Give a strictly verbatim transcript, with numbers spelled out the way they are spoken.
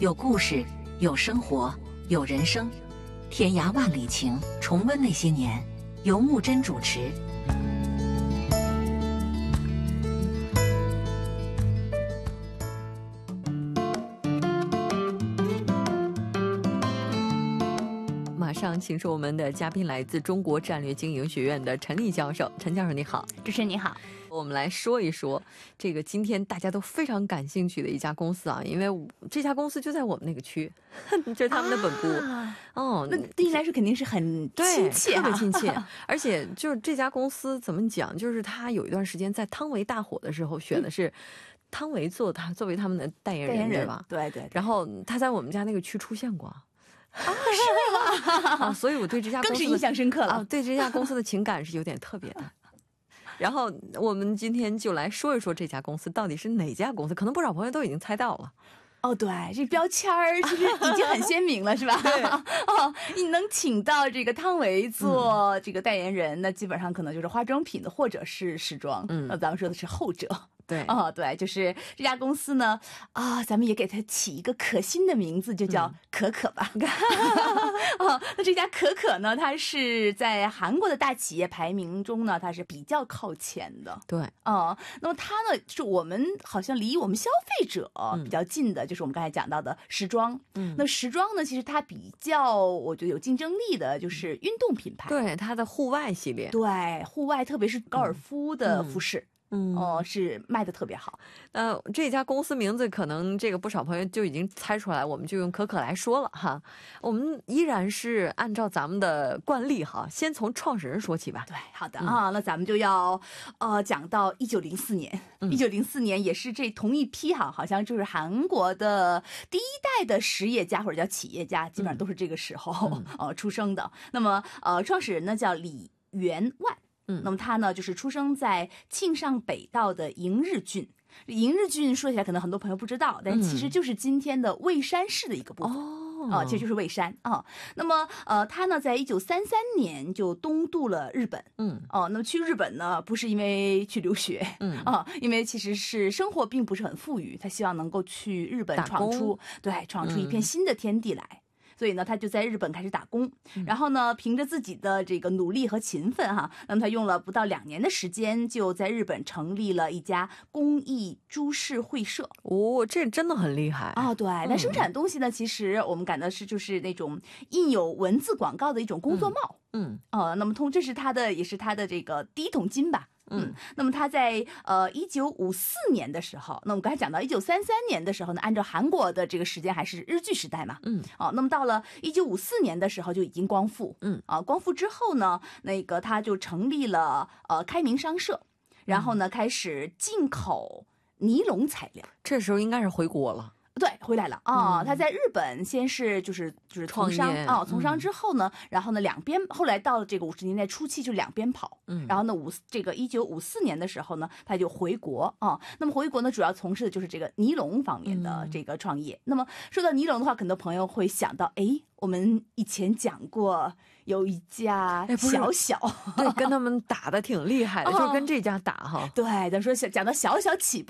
有故事，有生活，有人生，天涯万里情，重温那些年。由木真主持。 马上请出我们的嘉宾，来自中国战略经营学院的陈丽教授。陈教授你好。 主持人你好。 我们来说一说这个今天大家都非常感兴趣的一家公司啊，因为这家公司就在我们那个区，就是他们的本部、啊、哦， 那对你来说肯定是很亲切、啊、 特别亲切而且就是这家公司怎么讲，就是他有一段时间在汤唯大火的时候选的是汤唯做他作为他们的代言人， 代言人对吧？ 对 对, 对。 然后他在我们家那个区出现过啊， 是吗？ 啊，所以我对这家公司更是印象深刻了啊，对这家公司的情感是有点特别的。然后我们今天就来说一说这家公司到底是哪家公司，可能不少朋友都已经猜到了。 哦，对，这标签儿其实已经很鲜明了，是吧？对。哦，你能请到这个汤唯做这个代言人，嗯、那基本上可能就是化妆品的或者是时装。嗯，那咱们说的是后者。 对， 哦，对，就是这家公司呢，啊，咱们也给它起一个可心的名字，就叫可可吧。嗯、哦，那这家可可呢，它是在韩国的大企业排名中呢，它是比较靠前的。 对， 哦，那么它呢，是我们好像离我们消费者比较近的，嗯、就是我们刚才讲到的时装。嗯，那时装呢，其实它比较，我觉得有竞争力的，就是运动品牌。 对，它的户外系列。 对，户外特别是高尔夫的服饰。嗯嗯，哦，是卖的特别好。 呃，这家公司名字可能这个不少朋友就已经猜出来，我们就用可可来说了哈。我们依然是按照咱们的惯例哈，先从创始人说起吧。 对，好的、嗯、啊，那咱们就要呃讲到一九零四年，一九零四年也是这同一批哈，好像就是韩国的第一代的实业家或者叫企业家，基本上都是这个时候、嗯、呃出生的。那么呃，创始人呢叫李元万。嗯，那么他呢，就是出生在庆尚北道的迎日郡。迎日郡说起来可能很多朋友不知道，但其实就是今天的蔚山市的一个部分。哦，啊、呃，其实就是蔚山啊。那么呃，他呢，在一九三三年就东渡了日本。嗯，哦、呃，那么去日本呢，不是因为去留学，嗯啊、呃，因为其实是生活并不是很富裕，他希望能够去日本闯出，对，闯出一片新的天地来。嗯，所以呢，他就在日本开始打工，然后呢，凭着自己的这个努力和勤奋哈，那么他用了不到两年的时间，就在日本成立了一家工艺株式会社。 哦，这真的很厉害啊、哦！对，那生产东西呢，其实我们感到是就是那种印有文字广告的一种工作帽。嗯，呃，那么通这是他的，也是他的这个第一桶金吧。嗯，那么他在呃一九五四年的时候，那我们刚才讲到一九三三年的时候呢，按照韩国的这个时间还是日据时代嘛，嗯，哦，那么到了一九五四年的时候就已经光复，嗯，啊，光复之后呢，那个他就成立了呃开明商社，然后呢开始进口尼龙材料， 这时候应该是回国了。 对，回来了啊、哦嗯！他在日本先是就是就是从商啊、哦，从商之后呢，嗯、然后呢两边后来到了这个五十年代初期就两边跑，嗯，然后呢五这个一九五四年的时候呢，他就回国啊、哦。那么回国呢，主要从事的就是这个尼龙方面的这个创业。嗯、那么说到尼龙的话，很多朋友会想到，哎，我们以前讲过有一家小小， 对，跟他们打的挺厉害的，哦、就跟这家打哈。 对，咱说讲到小小起